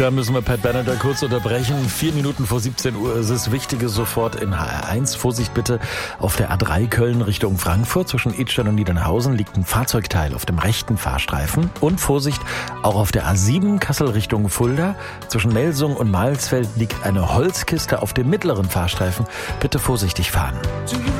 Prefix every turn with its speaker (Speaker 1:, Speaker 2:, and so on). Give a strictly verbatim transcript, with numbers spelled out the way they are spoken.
Speaker 1: Da müssen wir Pat Benatar kurz unterbrechen. Vier Minuten vor siebzehn Uhr ist es. Wichtige sofort in H R eins. Vorsicht bitte auf der A drei Köln Richtung Frankfurt. Zwischen Idstein und Niedernhausen liegt ein Fahrzeugteil auf dem rechten Fahrstreifen. Und Vorsicht auch auf der A sieben Kassel Richtung Fulda. Zwischen Melsung und Malsfeld liegt eine Holzkiste auf dem mittleren Fahrstreifen. Bitte vorsichtig fahren.